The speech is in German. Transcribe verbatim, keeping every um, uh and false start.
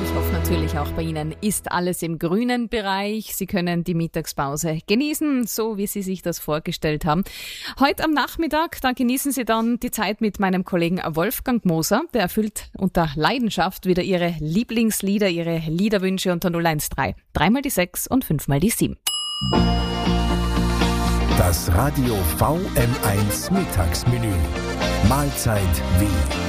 Ich hoffe natürlich auch bei Ihnen ist alles im grünen Bereich. Sie können die Mittagspause genießen, so wie Sie sich das vorgestellt haben. Heute am Nachmittag, da genießen Sie dann die Zeit mit meinem Kollegen Wolfgang Moser. Der erfüllt unter Leidenschaft wieder Ihre Lieblingslieder, Ihre Liederwünsche unter null eins drei. Dreimal die sechs und fünfmal die sieben. Das Radio V M eins Mittagsmenü. Mahlzeit wie